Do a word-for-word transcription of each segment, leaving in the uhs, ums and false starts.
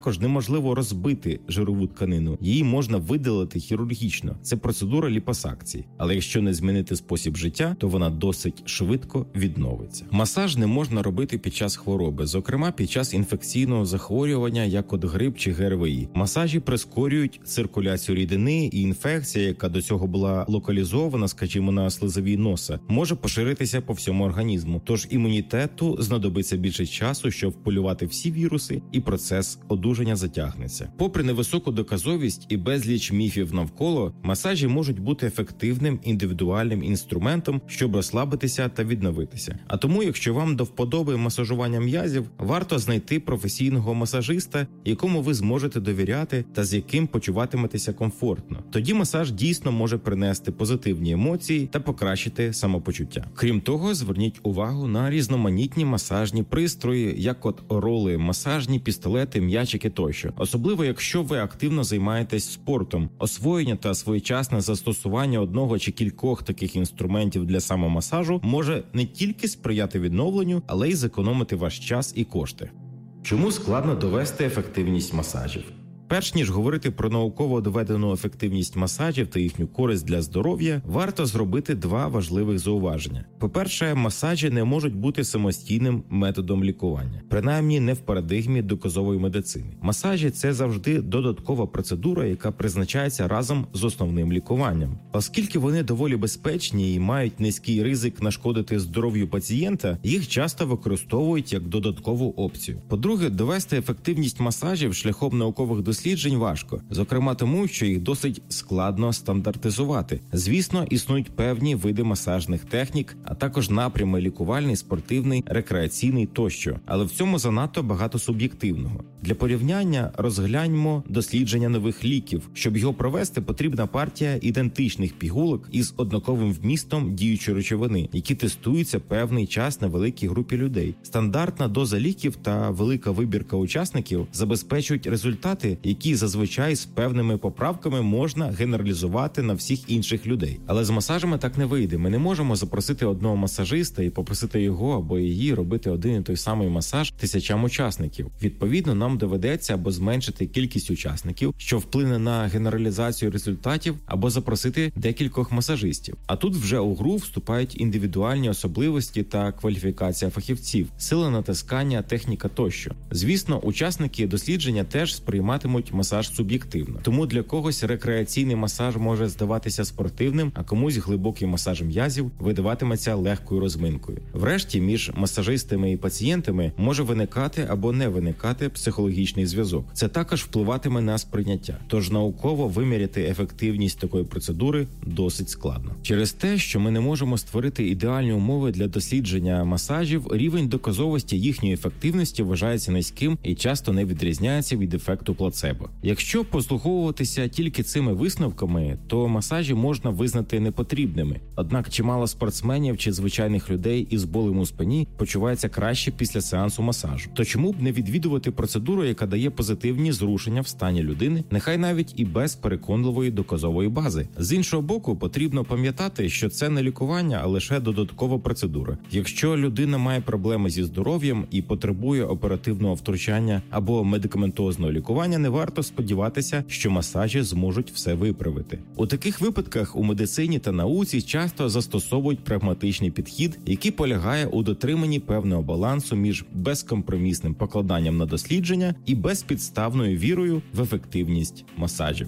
Також неможливо розбити жирову тканину, її можна видалити хірургічно. Це процедура ліпосакції. Але якщо не змінити спосіб життя, то вона досить швидко відновиться. Масаж не можна робити під час хвороби, зокрема під час інфекційного захворювання, як от грип чи ГРВІ. Масажі прискорюють циркуляцію рідини, і інфекція, яка до цього була локалізована, скажімо, на слизовій носа, може поширитися по всьому організму. Тож імунітету знадобиться більше часу, щоб вполювати всі віруси, і процес одужання затягнеться. Попри невисоку доказовість і безліч міфів навколо, масажі можуть бути ефективним індивідуальним інструментом, щоб розслабитися та відновитися. А тому, якщо вам до вподоби масажування м'язів, варто знайти професійного масажиста, якому ви зможете довіряти та з яким почуватиметеся комфортно. Тоді масаж дійсно може принести позитивні емоції та покращити самопочуття. Крім того, зверніть увагу на різноманітні масажні пристрої, як от роли, масажні пістолети, м'ячики тощо. Особливо, якщо ви активно займаєтесь спортом. Освоєння та своєчасне застосування одного чи кількох таких інструментів для самомасажу може не тільки сприяти відновленню, але й зекономити ваш час і кошти. Чому складно довести ефективність масажів? Перш ніж говорити про науково доведену ефективність масажів та їхню користь для здоров'я, варто зробити два важливих зауваження. По-перше, масажі не можуть бути самостійним методом лікування, принаймні не в парадигмі доказової медицини. Масажі – це завжди додаткова процедура, яка призначається разом з основним лікуванням. Оскільки вони доволі безпечні і мають низький ризик нашкодити здоров'ю пацієнта, їх часто використовують як додаткову опцію. По-друге, довести ефективність масажів шляхом наукових досліджень Досліджень важко, зокрема тому, що їх досить складно стандартизувати. Звісно, існують певні види масажних технік, а також напрями лікувальний, спортивний, рекреаційний тощо, але в цьому занадто багато суб'єктивного. Для порівняння розгляньмо дослідження нових ліків. Щоб його провести, потрібна партія ідентичних пігулок із однаковим вмістом діючої речовини, які тестуються певний час на великій групі людей. Стандартна доза ліків та велика вибірка учасників забезпечують результати, які зазвичай з певними поправками можна генералізувати на всіх інших людей. Але з масажами так не вийде. Ми не можемо запросити одного масажиста і попросити його або її робити один і той самий масаж тисячам учасників. Відповідно, нам доведеться або зменшити кількість учасників, що вплине на генералізацію результатів, або запросити декількох масажистів. А тут вже у гру вступають індивідуальні особливості та кваліфікація фахівців, сила натискання, техніка тощо. Звісно, учасники дослідження теж сприйматимуть масаж суб'єктивно. Тому для когось рекреаційний масаж може здаватися спортивним, а комусь глибокий масаж м'язів видаватиметься легкою розминкою. Врешті, між масажистами і пацієнтами може виникати або не виникати психологічний зв'язок. Це також впливатиме на сприйняття. Тож науково виміряти ефективність такої процедури досить складно. Через те, що ми не можемо створити ідеальні умови для дослідження масажів, рівень доказовості їхньої ефективності вважається низьким і часто не відрізняється від ефекту плацебо. Якщо послуговуватися тільки цими висновками, то масажі можна визнати непотрібними. Однак чимало спортсменів чи звичайних людей із болем у спині почуваються краще після сеансу масажу. То чому б не відвідувати процедуру, яка дає позитивні зрушення в стані людини, нехай навіть і без переконливої доказової бази? З іншого боку, потрібно пам'ятати, що це не лікування, а лише додаткова процедура. Якщо людина має проблеми зі здоров'ям і потребує оперативного втручання або медикаментозного лікування, не варто сподіватися, що масажі зможуть все виправити. У таких випадках у медицині та науці часто застосовують прагматичний підхід, який полягає у дотриманні певного балансу між безкомпромісним покладанням на дослідження і безпідставною вірою в ефективність масажів.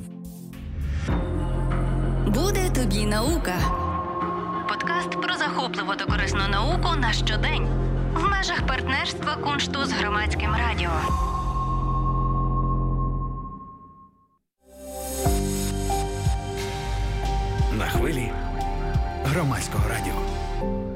Буде тобі наука. Подкаст про захопливу та корисну науку на щодень. В межах партнерства Куншту з Громадським радіо. На хвилі Громадського радіо.